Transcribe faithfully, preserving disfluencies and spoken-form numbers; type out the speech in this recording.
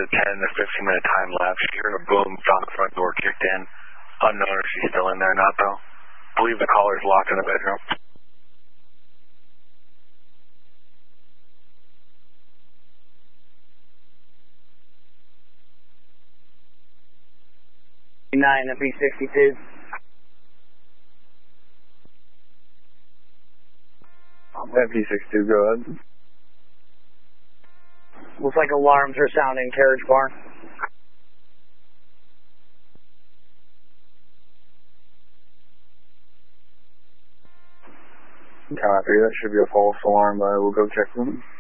a ten to fifteen minute time lapse. She heard a boom, found the front door kicked in. Unknown if she's still in there or not, though. Believe the caller's locked in the bedroom. nine F E sixty-two. F E sixty-two, go ahead. Looks like alarms are sounding, carriage bar. Copy, that should be a false alarm, but I will go check them.